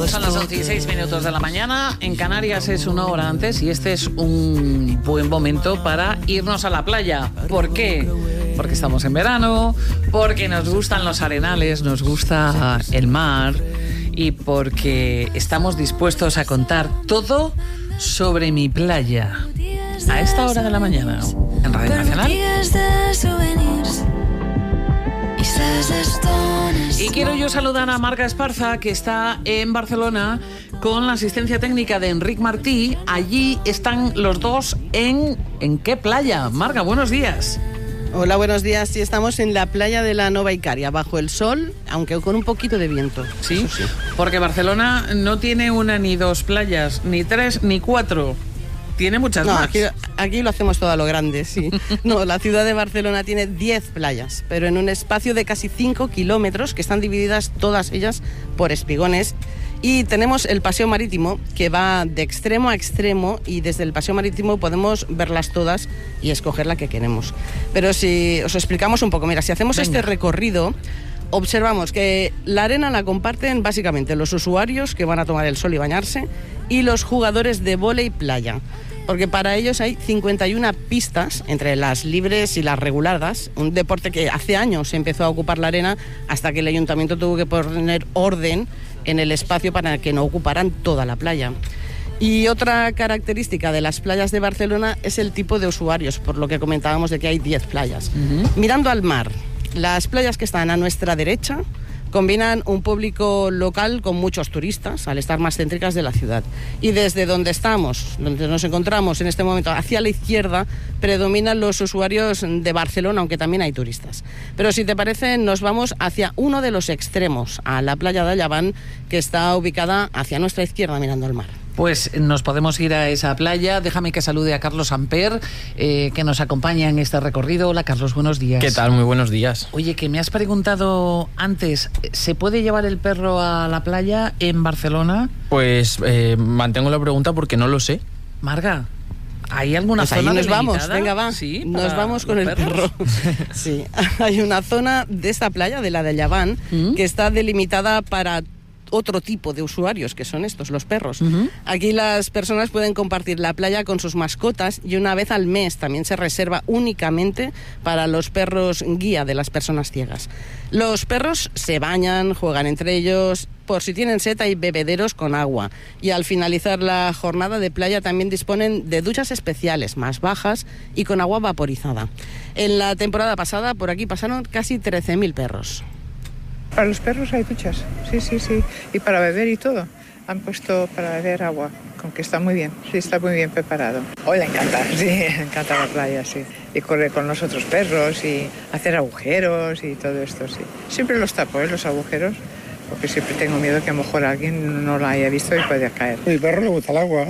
Son las 16 minutos de la mañana, en Canarias es 1 hora antes y este es un buen momento para irnos a la playa. ¿Por qué? Porque estamos en verano, porque nos gustan los arenales, nos gusta el mar y porque estamos dispuestos a contar todo sobre mi playa. A esta hora de la mañana, en Radio Nacional. Y quiero yo saludar a Marga Esparza, que está en Barcelona con la asistencia técnica de Enric Martí. Allí están los dos ¿en qué playa? Marga, buenos días. Hola, buenos días. Sí, estamos en la playa de la Nova Icaria, bajo el sol, aunque con un poquito de viento. ¿Sí? Sí. Porque Barcelona no tiene una ni dos playas, ni tres ni cuatro. Tiene muchas más. Aquí lo hacemos todo a lo grande, sí. No, la ciudad de Barcelona tiene 10 playas, pero en un espacio de casi 5 kilómetros, que están divididas todas ellas por espigones. Y tenemos el paseo marítimo, que va de extremo a extremo, y desde el paseo marítimo podemos verlas todas y escoger la que queremos. Pero si os explicamos un poco, mira, si hacemos este recorrido, observamos que la arena la comparten básicamente los usuarios que van a tomar el sol y bañarse y los jugadores de vóley playa, porque para ellos hay 51 pistas entre las libres y las reguladas, un deporte que hace años empezó a ocupar la arena hasta que el ayuntamiento tuvo que poner orden en el espacio para que no ocuparan toda la playa. Y otra característica de las playas de Barcelona es el tipo de usuarios, por lo que comentábamos de que hay 10 playas. Mirando al mar, las playas que están a nuestra derecha combinan un público local con muchos turistas, al estar más céntricas de la ciudad. Y desde donde estamos, donde nos encontramos en este momento, hacia la izquierda, predominan los usuarios de Barcelona, aunque también hay turistas. Pero si te parece, nos vamos hacia uno de los extremos, a la playa de Allaván, que está ubicada hacia nuestra izquierda, mirando al mar. Pues nos podemos ir a esa playa. Déjame que salude a Carlos Amper, que nos acompaña en este recorrido. Hola, Carlos, buenos días. ¿Qué tal? Muy buenos días. Oye, que me has preguntado antes, ¿se puede llevar el perro a la playa en Barcelona? Pues mantengo la pregunta porque no lo sé. Marga, ¿hay alguna zona ahí nos delimitada? vamos, venga, va. ¿Sí? Nos vamos con el perro. Sí, hay una zona de esta playa, de la de Allaván, que está delimitada para otro tipo de usuarios, que son estos, los perros. Aquí las personas pueden compartir la playa con sus mascotas y una vez al mes también se reserva únicamente para los perros guía de las personas ciegas. Los perros se bañan, juegan entre ellos. Por si tienen sed, hay bebederos con agua. Y al finalizar la jornada de playa también disponen de duchas especiales, más bajas y con agua vaporizada. En la temporada pasada, por aquí pasaron casi 13.000 perros. Para los perros hay duchas, sí. Y para beber y todo. Han puesto para beber agua, con que está muy bien, sí, está muy bien preparado. Hoy le encanta, sí, le encanta la playa, sí. Y correr con los otros perros y hacer agujeros y todo esto, sí. Siempre los tapo, los agujeros, porque siempre tengo miedo que a lo mejor alguien no la haya visto y pueda caer. A mi perro le gusta el agua,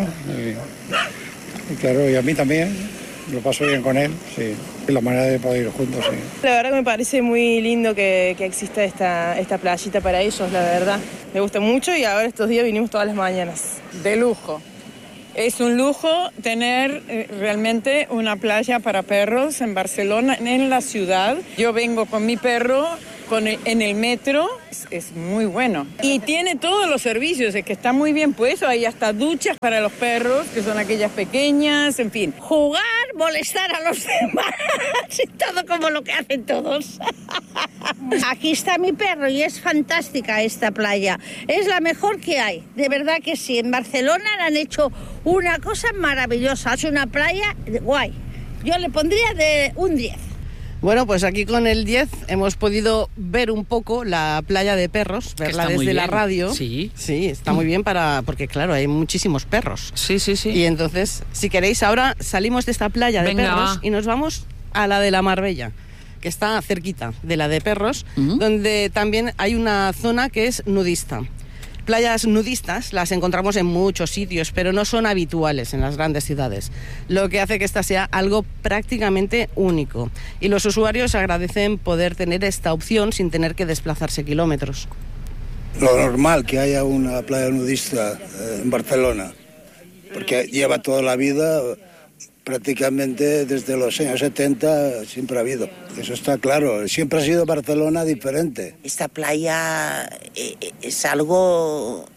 y claro, y a mí también. Lo paso bien con él, sí. Y la manera de poder ir juntos, sí. La verdad que me parece muy lindo que exista esta playita para ellos, la verdad. Me gusta mucho y ahora estos días vinimos todas las mañanas. De lujo. Es un lujo tener realmente una playa para perros en Barcelona, en la ciudad. Yo vengo con mi perro en el metro, es muy bueno. Y tiene todos los servicios, es que está muy bien puesto. Hay hasta duchas para los perros, que son aquellas pequeñas, en fin. Jugar, molestar a los demás, y todo como lo que hacen todos. Aquí está mi perro y es fantástica esta playa. Es la mejor que hay, de verdad que sí. En Barcelona le han hecho una cosa maravillosa. Es una playa guay. Yo le pondría de un 10. Bueno, pues aquí con el 10 hemos podido ver un poco la playa de perros, verla desde la radio. Sí. Sí, está muy bien porque claro, hay muchísimos perros. Sí. Y entonces, si queréis, ahora salimos de esta playa de perros y nos vamos a la de la Marbella, que está cerquita de la de perros, donde también hay una zona que es nudista. Playas nudistas las encontramos en muchos sitios, pero no son habituales en las grandes ciudades, lo que hace que esta sea algo prácticamente único. Y los usuarios agradecen poder tener esta opción sin tener que desplazarse kilómetros. Lo normal que haya una playa nudista en Barcelona, porque lleva toda la vida, prácticamente desde los años 70 siempre ha habido. Eso está claro, siempre ha sido Barcelona diferente. Esta playa es algo muy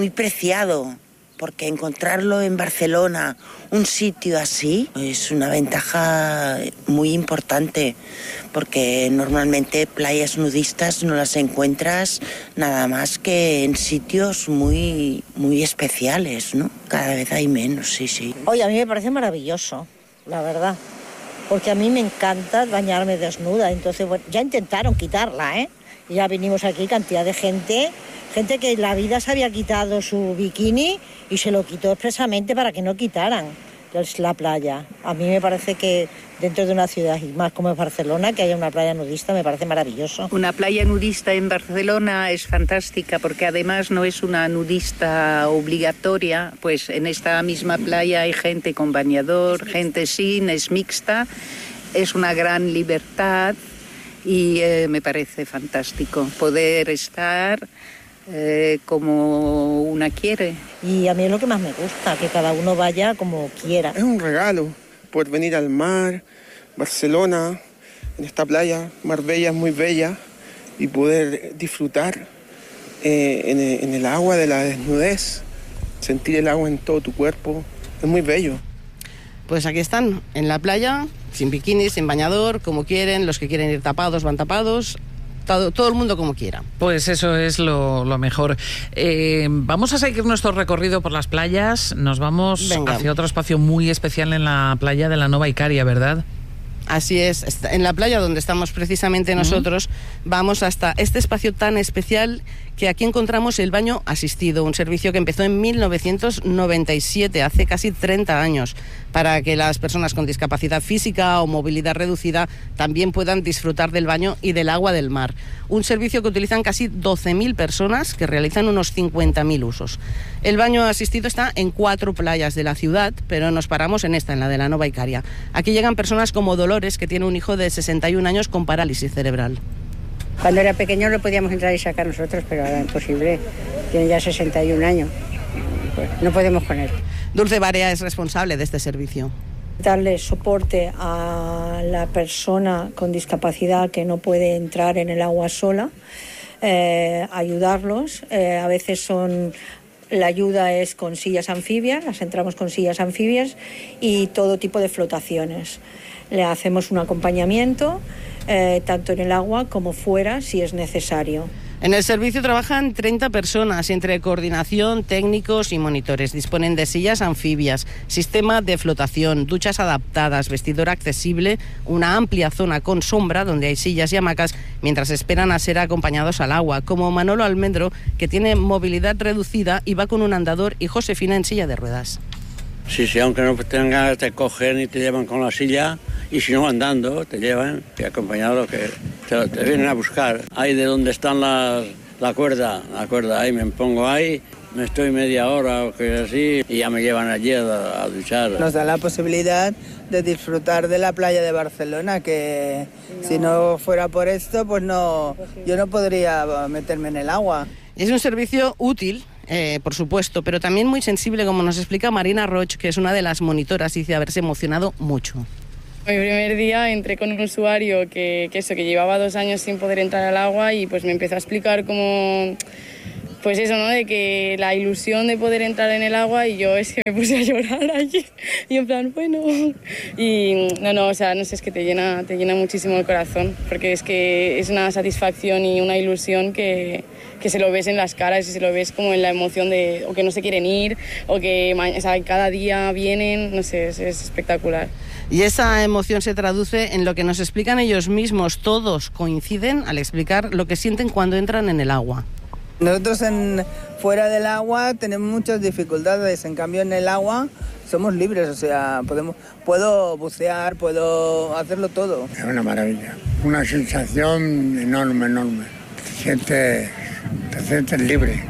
muy preciado, porque encontrarlo en Barcelona, un sitio así, es una ventaja muy importante, porque normalmente playas nudistas no las encuentras nada más que en sitios muy, muy especiales, ¿no? Cada vez hay menos, sí. Oye, a mí me parece maravilloso, la verdad, porque a mí me encanta bañarme desnuda, entonces bueno, ya intentaron quitarla, ¿eh? Ya vinimos aquí, cantidad de gente que en la vida se había quitado su bikini y se lo quitó expresamente para que no quitaran la playa. A mí me parece que dentro de una ciudad, y más como es Barcelona, que haya una playa nudista me parece maravilloso. Una playa nudista en Barcelona es fantástica porque además no es una nudista obligatoria, pues en esta misma playa hay gente con bañador, gente sin, es mixta, es una gran libertad y me parece fantástico poder estar como una quiere. Y a mí es lo que más me gusta, que cada uno vaya como quiera. Es un regalo poder venir al mar, Barcelona, en esta playa, Marbella es muy bella, y poder disfrutar en el agua de la desnudez, sentir el agua en todo tu cuerpo, es muy bello. Pues aquí están, en la playa, sin bikini, sin bañador, como quieren, los que quieren ir tapados van tapados. Todo el mundo como quiera. Pues eso es lo mejor. Vamos a seguir nuestro recorrido por las playas. Nos vamos hacia otro espacio muy especial en la playa de la Nova Icaria, ¿verdad? Así es, en la playa donde estamos precisamente nosotros, vamos hasta este espacio tan especial que aquí encontramos el baño asistido, un servicio que empezó en 1997, hace casi 30 años, para que las personas con discapacidad física o movilidad reducida también puedan disfrutar del baño y del agua del mar. Un servicio que utilizan casi 12.000 personas que realizan unos 50.000 usos. El baño asistido está en 4 playas de la ciudad, pero nos paramos en esta, en la de la Nova Icaria. Aquí llegan personas como Dolores, que tiene un hijo de 61 años con parálisis cerebral. Cuando era pequeño lo podíamos entrar y sacar nosotros, pero ahora es imposible. Tiene ya 61 años. Pues no podemos con él. Dulce Barea es responsable de este servicio. Darle soporte a la persona con discapacidad que no puede entrar en el agua sola, ayudarlos. A veces la ayuda es con sillas anfibias, las entramos con sillas anfibias y todo tipo de flotaciones. Le hacemos un acompañamiento, tanto en el agua como fuera, si es necesario. En el servicio trabajan 30 personas, entre coordinación, técnicos y monitores. Disponen de sillas anfibias, sistema de flotación, duchas adaptadas, vestidor accesible, una amplia zona con sombra donde hay sillas y hamacas mientras esperan a ser acompañados al agua, como Manolo Almendro, que tiene movilidad reducida y va con un andador, y Josefina en silla de ruedas. Sí, aunque no tengas, te cogen y te llevan con la silla, y si no andando, te llevan y acompañado que te vienen a buscar. Ahí de donde están la cuerda, ahí me pongo ahí, me estoy media hora o que así, y ya me llevan allí a duchar. Nos da la posibilidad de disfrutar de la playa de Barcelona, que si no fuera por esto, pues no, yo no podría meterme en el agua. Es un servicio útil, por supuesto, pero también muy sensible, como nos explica Marina Roig, que es una de las monitoras, y dice haberse emocionado mucho. Mi primer día entré con un usuario que llevaba 2 años sin poder entrar al agua, y pues me empezó a explicar cómo, pues eso, ¿no? De que la ilusión de poder entrar en el agua, y yo es que me puse a llorar allí, y en plan, bueno, y no, o sea, no sé, es que te llena muchísimo el corazón, porque es que es una satisfacción y una ilusión que se lo ves en las caras y se lo ves como en la emoción de o que no se quieren ir o que cada día vienen, no sé, es espectacular. Y esa emoción se traduce en lo que nos explican ellos mismos. Todos coinciden al explicar lo que sienten cuando entran en el agua. Nosotros fuera del agua tenemos muchas dificultades, en cambio en el agua somos libres, o sea, puedo bucear, puedo hacerlo todo. Es una maravilla, una sensación enorme. Te sientes libre,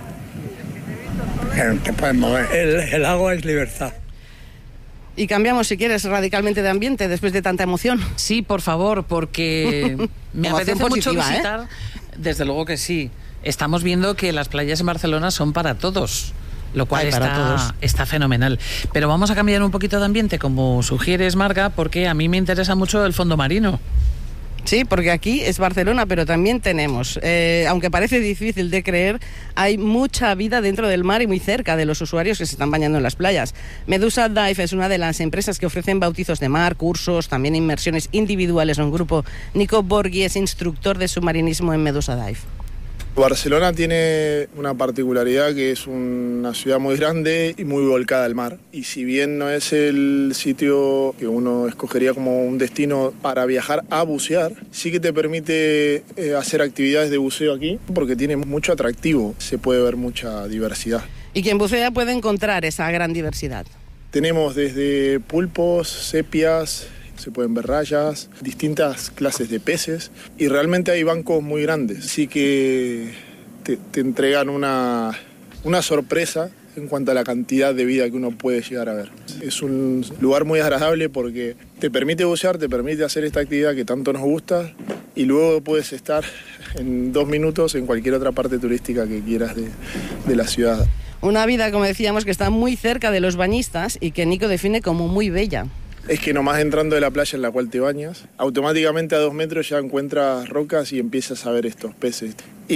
te puedes mover. El agua es libertad. Y cambiamos, si quieres, radicalmente de ambiente después de tanta emoción. Sí, por favor, porque me apetece mucho visitar. Desde luego que sí. Estamos viendo que las playas en Barcelona son para todos, lo cual está fenomenal. Pero vamos a cambiar un poquito de ambiente, como sugieres, Marga, porque a mí me interesa mucho el fondo marino. Sí, porque aquí es Barcelona, pero también tenemos, aunque parece difícil de creer, hay mucha vida dentro del mar y muy cerca de los usuarios que se están bañando en las playas. Medusa Dive es una de las empresas que ofrecen bautizos de mar, cursos, también inmersiones individuales o en grupo. Nico Borghi es instructor de submarinismo en Medusa Dive. Barcelona tiene una particularidad que es una ciudad muy grande y muy volcada al mar. Y si bien no es el sitio que uno escogería como un destino para viajar a bucear, sí que te permite hacer actividades de buceo aquí porque tiene mucho atractivo, se puede ver mucha diversidad. Y quien bucea puede encontrar esa gran diversidad. Tenemos desde pulpos, sepias, se pueden ver rayas, distintas clases de peces y realmente hay bancos muy grandes. Sí que te entregan una sorpresa en cuanto a la cantidad de vida que uno puede llegar a ver. Es un lugar muy agradable porque te permite bucear, te permite hacer esta actividad que tanto nos gusta y luego puedes estar en 2 minutos en cualquier otra parte turística que quieras de la ciudad. Una vida, como decíamos, que está muy cerca de los bañistas y que Nico define como muy bella. Es que nomás entrando de la playa en la cual te bañas, automáticamente a 2 metros ya encuentras rocas y empiezas a ver estos peces.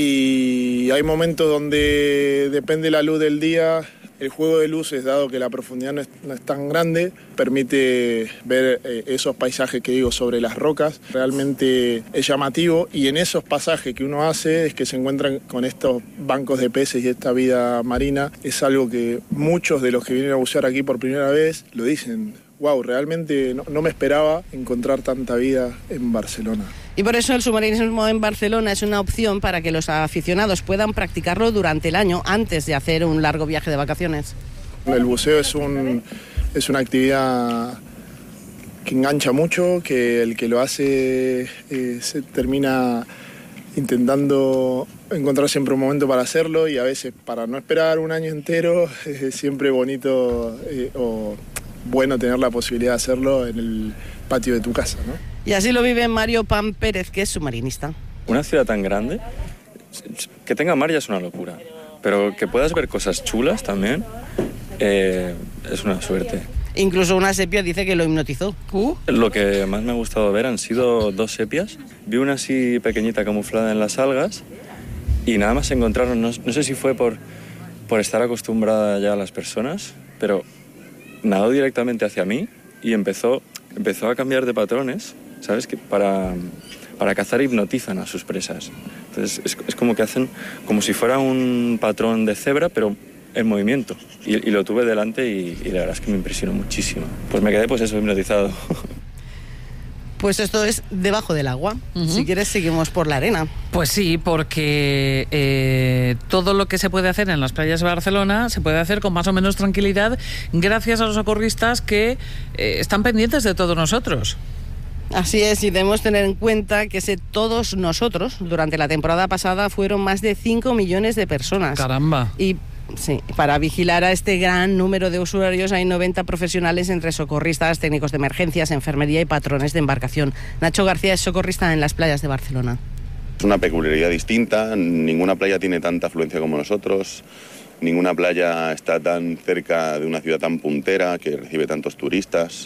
Y hay momentos donde depende la luz del día, el juego de luces, dado que la profundidad no es tan grande, permite ver esos paisajes que digo sobre las rocas. Realmente es llamativo y en esos pasajes que uno hace es que se encuentran con estos bancos de peces y esta vida marina. Es algo que muchos de los que vienen a bucear aquí por primera vez lo dicen. Wow, realmente no me esperaba encontrar tanta vida en Barcelona. Y por eso el submarinismo en Barcelona es una opción para que los aficionados puedan practicarlo durante el año antes de hacer un largo viaje de vacaciones. El buceo es una actividad que engancha mucho, que el que lo hace se termina intentando encontrar siempre un momento para hacerlo y a veces para no esperar un año entero es siempre bonito o bueno tener la posibilidad de hacerlo en el patio de tu casa, ¿no? Y así lo vive Mario Pan Pérez, que es submarinista. Una ciudad tan grande, que tenga mar ya es una locura, pero que puedas ver cosas chulas también es una suerte. Incluso una sepia dice que lo hipnotizó. Lo que más me ha gustado ver han sido 2 sepias. Vi una así pequeñita camuflada en las algas y nada más se encontraron, no sé si fue por estar acostumbrada ya a las personas, pero nadó directamente hacia mí y empezó a cambiar de patrones, ¿sabes? Que para cazar hipnotizan a sus presas. Entonces es como que hacen como si fuera un patrón de cebra, pero en movimiento. Y lo tuve delante y la verdad es que me impresionó muchísimo. Pues me quedé hipnotizado. Pues esto es debajo del agua. Si quieres seguimos por la arena. Pues sí, porque todo lo que se puede hacer en las playas de Barcelona se puede hacer con más o menos tranquilidad gracias a los socorristas que están pendientes de todos nosotros. Así es, y debemos tener en cuenta que todos nosotros, durante la temporada pasada, fueron más de 5 millones de personas. ¡Caramba! Y sí, para vigilar a este gran número de usuarios hay 90 profesionales entre socorristas, técnicos de emergencias, enfermería y patrones de embarcación. Nacho García es socorrista en las playas de Barcelona. Es una peculiaridad distinta, ninguna playa tiene tanta afluencia como nosotros, ninguna playa está tan cerca de una ciudad tan puntera que recibe tantos turistas,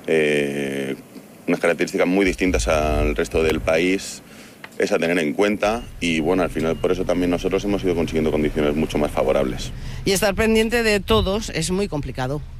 unas características muy distintas al resto del país. Es a tener en cuenta y bueno, al final por eso también nosotros hemos ido consiguiendo condiciones mucho más favorables. Y estar pendiente de todos es muy complicado.